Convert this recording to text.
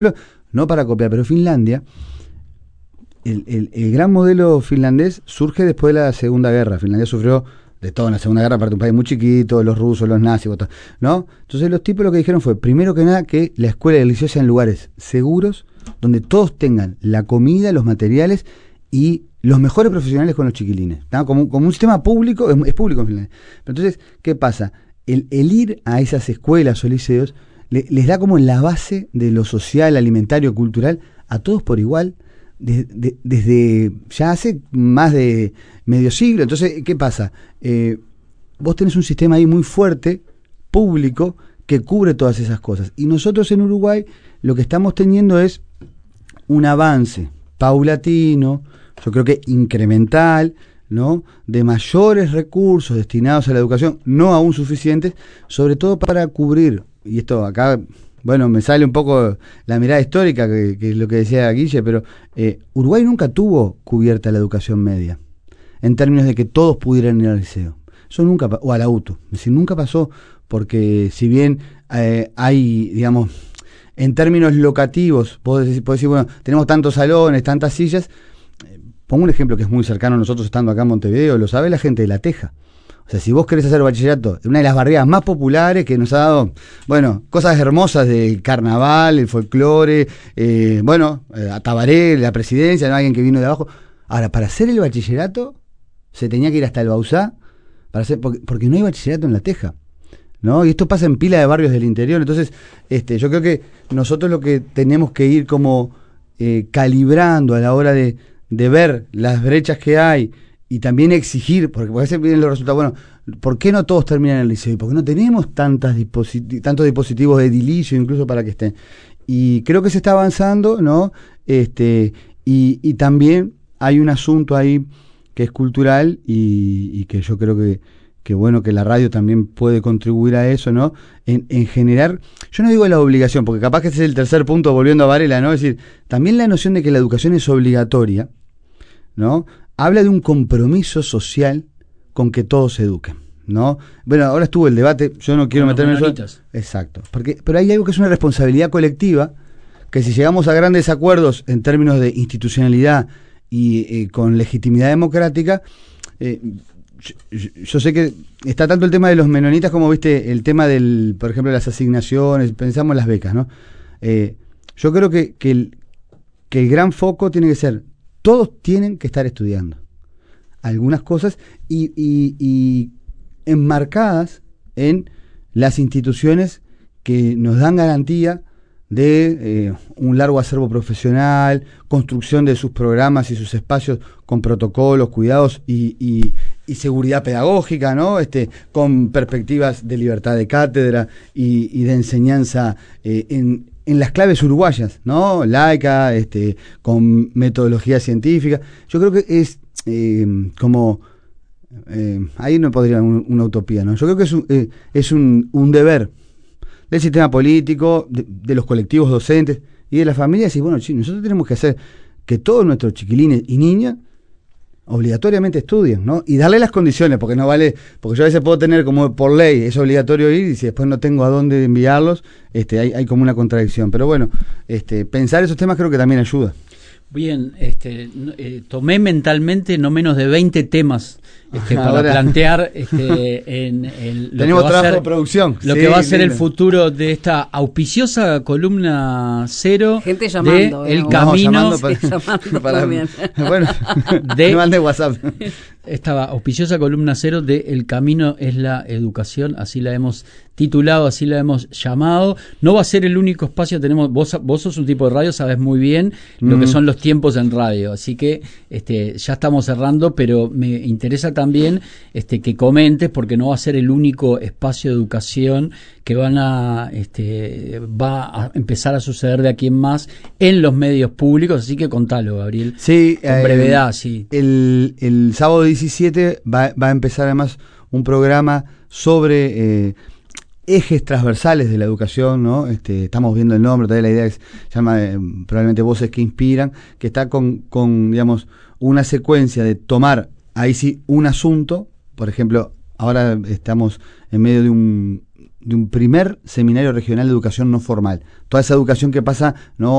no para copiar, pero Finlandia, el gran modelo finlandés surge después de la Segunda Guerra. Finlandia sufrió de todo en la Segunda Guerra, aparte un país muy chiquito, los rusos, los nazis, ¿no? Entonces los tipos lo que dijeron fue, primero que nada, que la escuela y el liceo sean lugares seguros, donde todos tengan la comida, los materiales y los mejores profesionales con los chiquilines, ¿no? Como un sistema público, es público en Finlandia. Pero entonces, ¿qué pasa? El ir a esas escuelas o liceos les da como la base de lo social, alimentario, cultural, a todos por igual, desde ya hace más de medio siglo. Entonces, ¿qué pasa? Vos tenés un sistema ahí muy fuerte, público, que cubre todas esas cosas. Y nosotros en Uruguay lo que estamos teniendo es un avance paulatino, yo creo que incremental, ¿no? De mayores recursos destinados a la educación, no aún suficientes, sobre todo para cubrir, y esto acá, bueno, me sale un poco la mirada histórica, que es lo que decía Guille, pero Uruguay nunca tuvo cubierta la educación media, en términos de que todos pudieran ir al liceo. Eso nunca, o a la UTU, es decir, nunca pasó, porque si bien hay, digamos, en términos locativos, podés decir, bueno, tenemos tantos salones, tantas sillas. Pongo un ejemplo que es muy cercano a nosotros estando acá en Montevideo, lo sabe la gente de La Teja. O sea, si vos querés hacer bachillerato en una de las barriadas más populares que nos ha dado, bueno, cosas hermosas del carnaval, el folclore, a Tabaré, la presidencia, ¿no? Alguien que vino de abajo. Ahora, para hacer el bachillerato, se tenía que ir hasta el Bauzá, porque no hay bachillerato en La Teja, ¿no? Y esto pasa en pila de barrios del interior. Entonces, yo creo que nosotros lo que tenemos que ir como calibrando a la hora de ver las brechas que hay y también exigir, porque a veces vienen los resultados, bueno, ¿por qué no todos terminan en el liceo? Porque no tenemos tantos dispositivos de edilicio incluso para que estén. Y creo que se está avanzando, ¿no? Y también hay un asunto ahí que es cultural y que yo creo que bueno, que la radio también puede contribuir a eso, ¿no? En generar, yo no digo la obligación, porque capaz que ese es el tercer punto, volviendo a Varela, ¿no? Es decir, también la noción de que la educación es obligatoria, ¿no? Habla de un compromiso social con que todos se eduquen, ¿no? Bueno, ahora estuvo el debate, yo no quiero meterme en eso. Exacto, pero hay algo que es una responsabilidad colectiva, que si llegamos a grandes acuerdos en términos de institucionalidad y con legitimidad democrática, yo sé que está tanto el tema de los menonitas como, viste, el tema del, por ejemplo, de las asignaciones, pensamos en las becas, ¿no? Yo creo que el gran foco tiene que ser, todos tienen que estar estudiando algunas cosas y enmarcadas en las instituciones que nos dan garantía de un largo acervo profesional, construcción de sus programas y sus espacios con protocolos, cuidados y seguridad pedagógica, ¿no? Con perspectivas de libertad de cátedra y de enseñanza en las claves uruguayas, ¿no? Laica, con metodología científica. Yo creo que es ahí no podría una utopía, ¿no? Yo creo que es un deber del sistema político, de los colectivos docentes y de las familias, y bueno, nosotros tenemos que hacer que todos nuestros chiquilines y niñas obligatoriamente estudien, ¿no? Y darle las condiciones, porque no vale, porque yo a veces puedo tener como por ley, es obligatorio ir, y si después no tengo a dónde enviarlos, hay como una contradicción. Pero bueno, pensar esos temas creo que también ayuda. Bien, tomé mentalmente no menos de 20 temas para plantear tenemos trabajo de producción. Lo que va a ser el futuro de esta auspiciosa columna cero. Gente llamando. El camino. Bueno, no mande WhatsApp. Esta auspiciosa columna cero de El camino es la educación, así la hemos titulado, así la hemos llamado. No va a ser el único espacio, vos sos un tipo de radio, sabes muy bien lo que son los tiempos en radio, así que ya estamos cerrando, pero me interesa también que comentes, porque no va a ser el único espacio de educación que va a empezar a suceder de aquí en más en los medios públicos, así que contalo, Gabriel. Sí, con brevedad, sí. El sábado 17 va a empezar además un programa sobre ejes transversales de la educación, ¿no? Estamos viendo el nombre, todavía la idea se llama probablemente Voces que Inspiran, que está con digamos, una secuencia de tomar ahí sí un asunto. Por ejemplo, ahora estamos en medio de un primer seminario regional de educación no formal. Toda esa educación que pasa, ¿no?